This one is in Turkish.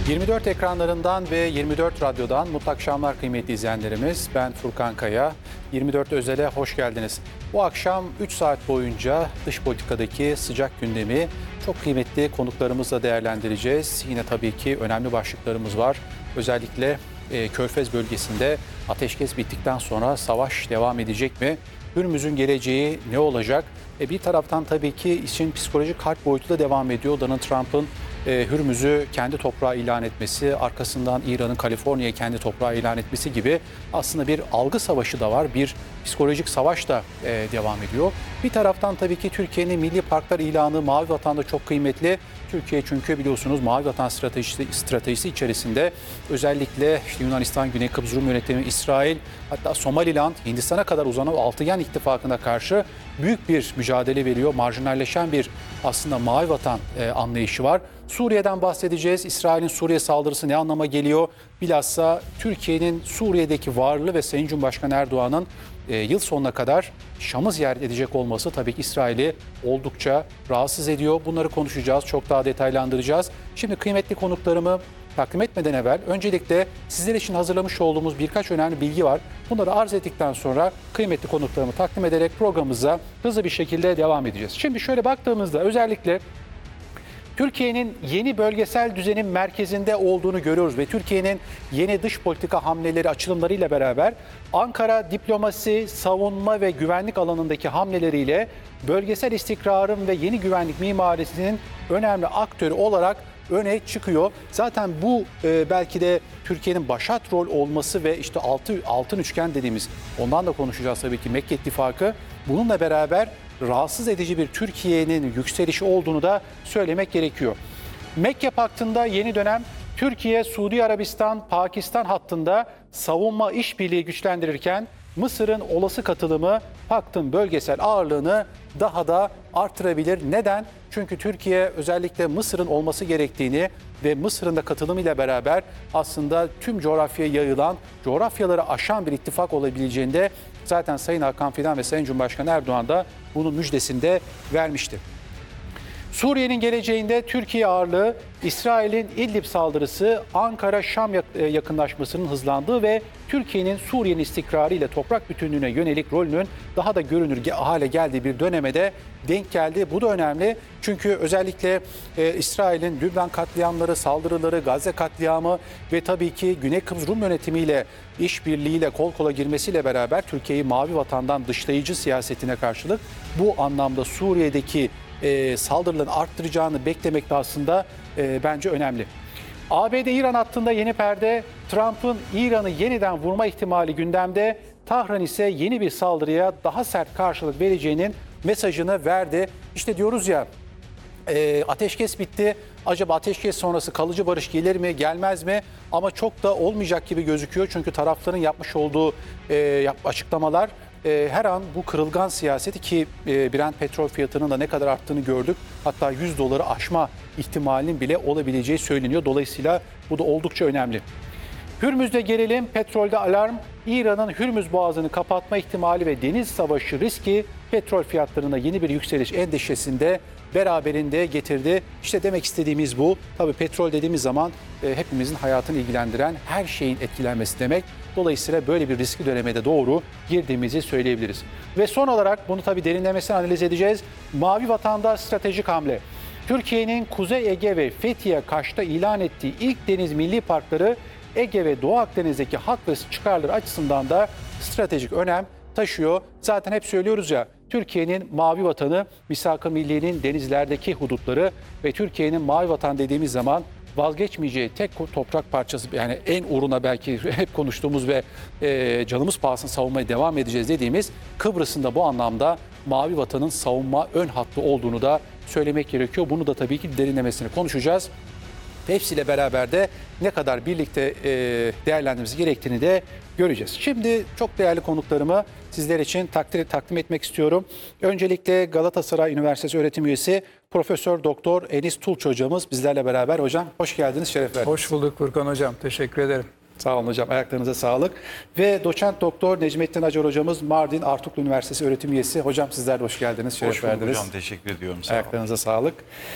24 ekranlarından ve 24 radyodan mutlu akşamlar kıymetli izleyenlerimiz. Ben Furkan Kaya. 24 Özel'e hoş geldiniz. Bu akşam 3 saat boyunca dış politikadaki sıcak gündemi çok kıymetli konuklarımızla değerlendireceğiz. Yine tabii ki önemli başlıklarımız var. Özellikle Körfez bölgesinde ateşkes bittikten sonra savaş devam edecek mi? Hürmüz'ün geleceği ne olacak? Bir taraftan tabii ki işin psikolojik harp boyutu da devam ediyor. Donald Trump'ın Hürmüz'ü kendi toprağı ilan etmesi, arkasından İran'ın Kaliforniya'yı kendi toprağı ilan etmesi gibi aslında bir algı savaşı da var. Bir psikolojik savaş da devam ediyor. Bir taraftan tabii ki Türkiye'nin milli parklar ilanı, Mavi Vatan'da çok kıymetli. Türkiye çünkü biliyorsunuz Mavi Vatan stratejisi içerisinde özellikle işte Yunanistan, Güney Kıbrıs Rum yönetimi, İsrail, hatta Somaliland, Hindistan'a kadar uzanan Altıgen İttifakı'na karşı büyük bir mücadele veriyor. Marjinalleşen bir aslında Mavi Vatan anlayışı var. Suriye'den bahsedeceğiz. İsrail'in Suriye saldırısı ne anlama geliyor? Bilhassa Türkiye'nin Suriye'deki varlığı ve Sayın Cumhurbaşkanı Erdoğan'ın yıl sonuna kadar Şam'ı ziyaret edecek olması tabii ki İsrail'i oldukça rahatsız ediyor. Bunları konuşacağız, çok daha detaylandıracağız. Şimdi kıymetli konuklarımı takdim etmeden evvel öncelikle sizler için hazırlamış olduğumuz birkaç önemli bilgi var. Bunları arz ettikten sonra kıymetli konuklarımı takdim ederek programımıza hızlı bir şekilde devam edeceğiz. Şimdi şöyle baktığımızda özellikle Türkiye'nin yeni bölgesel düzenin merkezinde olduğunu görüyoruz ve Türkiye'nin yeni dış politika hamleleri, açılımlarıyla beraber Ankara diplomasi, savunma ve güvenlik alanındaki hamleleriyle bölgesel istikrarın ve yeni güvenlik mimarisinin önemli aktörü olarak öne çıkıyor. Zaten bu belki de Türkiye'nin başat rol olması ve işte altın üçgen dediğimiz, ondan da konuşacağız tabii ki, Mekke İttifakı, bununla beraber rahatsız edici bir Türkiye'nin yükselişi olduğunu da söylemek gerekiyor. Mekke Paktı'nda yeni dönem Türkiye, Suudi Arabistan, Pakistan hattında savunma işbirliği güçlendirirken Mısır'ın olası katılımı paktın bölgesel ağırlığını daha da artırabilir. Neden? Çünkü Türkiye özellikle Mısır'ın olması gerektiğini ve Mısır'ın da katılımıyla beraber aslında tüm coğrafyaya yayılan, coğrafyaları aşan bir ittifak olabileceğini de zaten Sayın Hakan Fidan ve Sayın Cumhurbaşkanı Erdoğan da bunun müjdesini de vermişti. Suriye'nin geleceğinde Türkiye ağırlığı, İsrail'in İdlib saldırısı, Ankara-Şam yakınlaşmasının hızlandığı ve Türkiye'nin Suriye'nin istikrarı ile toprak bütünlüğüne yönelik rolünün daha da görünür hale geldiği bir döneme de denk geldi. Bu da önemli çünkü özellikle İsrail'in Lübnan katliamları, saldırıları, Gazze katliamı ve tabii ki Güney Kıbrıs Rum yönetimiyle işbirliğiyle kol kola girmesiyle beraber Türkiye'yi Mavi Vatan'dan dışlayıcı siyasetine karşılık bu anlamda Suriye'deki saldırıların arttıracağını beklemek de aslında bence önemli. ABD-İran hattında yeni perde, Trump'ın İran'ı yeniden vurma ihtimali gündemde, Tahran ise yeni bir saldırıya daha sert karşılık vereceğinin mesajını verdi. İşte diyoruz ya, ateşkes bitti. Acaba ateşkes sonrası kalıcı barış gelir mi, gelmez mi? Ama çok da olmayacak gibi gözüküyor. Çünkü tarafların yapmış olduğu açıklamalar her an bu kırılgan siyaseti ki Brent petrol fiyatının da ne kadar arttığını gördük. Hatta 100 doları aşma ihtimalinin bile olabileceği söyleniyor. Dolayısıyla bu da oldukça önemli. Hürmüz'de gerilim, petrolde alarm, İran'ın Hürmüz Boğazı'nı kapatma ihtimali ve deniz savaşı riski petrol fiyatlarına yeni bir yükseliş endişesinde beraberinde getirdi. İşte demek istediğimiz bu. Tabii petrol dediğimiz zaman hepimizin hayatını ilgilendiren her şeyin etkilenmesi demek. Dolayısıyla böyle bir riskli döneme de doğru girdiğimizi söyleyebiliriz. Ve son olarak bunu tabii derinlemesine analiz edeceğiz. Mavi Vatan'da stratejik hamle. Türkiye'nin Kuzey Ege ve Fethiye Kaş'ta ilan ettiği ilk deniz milli parkları Ege ve Doğu Akdeniz'deki hak ve çıkarları açısından da stratejik önem taşıyor. Zaten hep söylüyoruz ya, Türkiye'nin Mavi Vatanı, Misak-ı Milliye'nin denizlerdeki hudutları ve Türkiye'nin Mavi Vatan dediğimiz zaman vazgeçmeyeceği tek toprak parçası, yani en uğruna belki hep konuştuğumuz ve canımız pahasına savunmaya devam edeceğiz dediğimiz Kıbrıs'ın da bu anlamda Mavi Vatan'ın savunma ön hattı olduğunu da söylemek gerekiyor. Bunu da tabii ki derinlemesine konuşacağız. Hepsiyle beraber de ne kadar birlikte değerlendirmemiz gerektiğini de göreceğiz. Şimdi çok değerli konuklarımı sizler için takdim etmek istiyorum. Öncelikle Galatasaray Üniversitesi öğretim üyesi Profesör Doktor Enis Tulç hocamız bizlerle beraber. Hocam hoş geldiniz, şeref verdiniz. Hoş bulduk Furkan hocam, teşekkür ederim. Sağ olun hocam, ayaklarınıza sağlık. Ve doçent doktor Necmettin Acar hocamız Mardin Artuklu Üniversitesi öğretim üyesi. Hocam sizler de hoş geldiniz, şeref verdiniz. Hoş bulduk hocam, teşekkür ediyorum. Sağ olun. Ayaklarınıza sağlık.